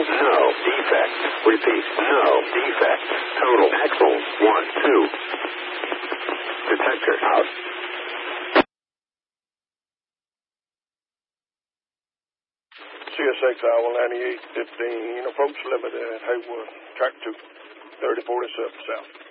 no defect. Repeat, no defect. Total axle 1, 2. Detector out. CSX Iowa 9815, approach limit at Haywood, track 2, 3047 south.